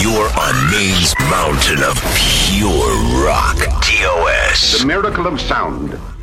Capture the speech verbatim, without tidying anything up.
You're on Maine's mountain of pure rock. T O S. The miracle of sound.